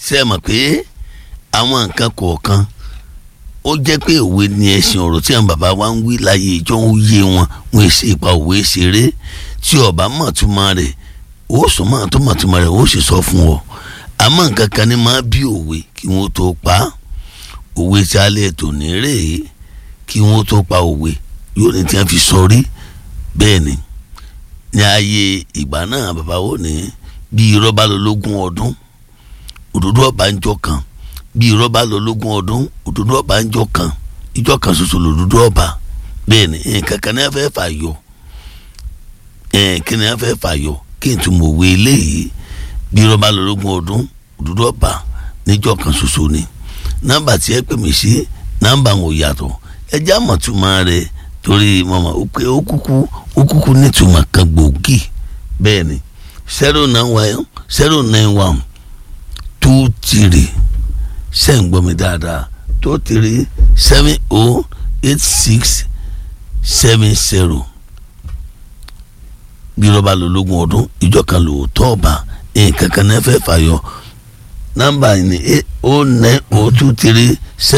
ṣe mọ̀ pé àwọn nǹkan kọ̀ọ̀kan ó jẹ́ pé òwe ni ẹ̀sìn ọ̀rọ̀ tí àwọn bàbá wa ń wí láyé ìjọ ń yé wọn wọn èsì ipa òwe ṣeré tí ọba mọ̀ túmọ̀ rẹ̀ ó sọ mọ̀ tó mọ̀ túmọ̀ rẹ̀ ó sì sọ fún ọ àmọ́ nǹkan kan ní máa bí òwe kí wọ́n tó pa òwe tí a lè tò ní rèé kí wọ́n tó pa òwe yóò ní tí wọ́n fi sọrí bẹ́ẹ̀ ni ní ayé ìgbà náà bàbá wò ní bí irọ́ bá lọ lógún ọdún òdodo ọba ń jọ kan bí irọ́ bá lọ lógún ọdún òdodo ọba ń jọ kan ìjọ kan ṣoṣo lòdodo ọba bẹ́ẹ̀ ni nǹkan kan ní a fẹ́ fà yọ kí ni a fẹ́ fà yọ kí n tún mọ̀ òwe eléyìí bí irọ́ bá lọ lógún ọdún òdodo ọba níjọ kan ṣoṣo ni nọ́mbà tí ẹ pè mí sí nọ́mbà wọn ò yàtọ̀ ẹ já mọ̀ túmọ̀ rẹ̀ torí mọ̀mọ́ ó kúkú nítumọ̀ kan gbòógì bẹ́ẹ̀ ni 091 23 ṣe ń gbọ́ mi dáadáa 23 7086 70 bí rọ́bà lológun ọdún ìjọ kan lòótọ́ ọba nǹkan kan náà fẹ́ fàyọ nọ́mbà ní 09023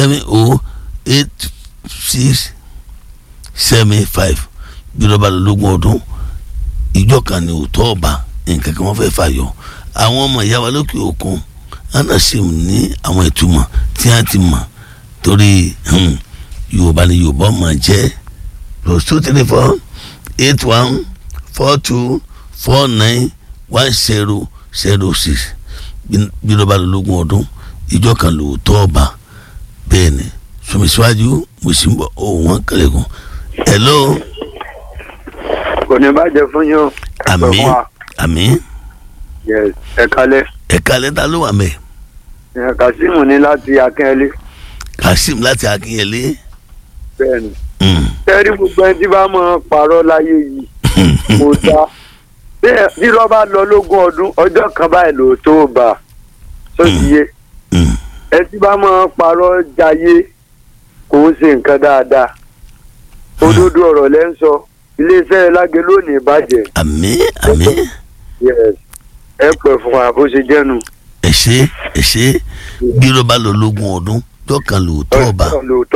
7086 75 bí rọ́bà lológun ọdún ìjọ kan ní òótọ́ ọba nǹkan kan wọ́n fẹ́ fàyọ àwọn ọmọ ìyá wa lókè òkun ana sì ní àwọn ìtumọ̀ tí a ti mọ̀ torí yorùbá ni yorùbá máa jẹ́ +234 81 42 49 1006 bí ló bá lógún ọdún ìjọ kan lóòótọ́ ọba bẹ́ẹ̀ ni sọmísíwájú mo sì ń bọ̀ òun kẹlẹ̀kùn. hello. kò ní bàjẹ́ fún yín o. àmín àmín. yes ẹ kálẹ́. ẹ kálẹ́ ta ló wà mẹ́. Kasim ní láti Akínyẹlé. Kasim láti Akínyẹlé. bẹ́ẹ̀ni. tẹ́rí gbogbo ẹni tí bá mọ̀ pààrọ̀ láyé yìí kò dá bí rọ́bà lọ lógún ọdún ọjọ́ kan báyìí ló tó bá tó ti yé ẹ tí bá mọ̀ pààrọ̀ jayé kò ń ṣe nǹkan dáadáa òdodo ọ̀rọ̀ lẹ́ ń sọ iléeṣẹ́ lágẹ̀ lónìí bàjẹ́. àmín àmín. ẹ pẹ̀ fún wa bó ṣe jẹ́nu. ẹ ṣe bí ló bá lọ lógún ọdún jọkàn lóòótọ́ ọba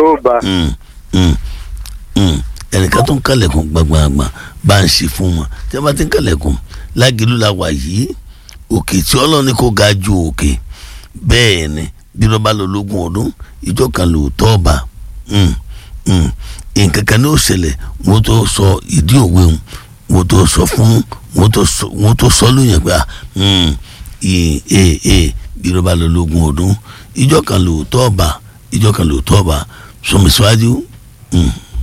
ẹnìkan tó ń kàlẹ̀kùn gbàgbàgbà bá ń ṣe fún wọn tí wọ́n bá ti ń kàlẹ̀kùn lágìlú la wà yìí òkè tí Ọlọ́run ní kó ga ju òkè bẹ́ẹ̀ ni bí ló bá lọ lógún ọdún ìjọkàn lóòótọ́ ọba nǹkan kan ní ó ṣẹlẹ̀ wọ́n tó sọ ìdí òwe wọn wọ́n tó sọ fún wọ́n tó sọ lóyún pé bí ló bá lọ lógún ọdún ìjọ kan lóòótọ́ ọba sọmísíwájú.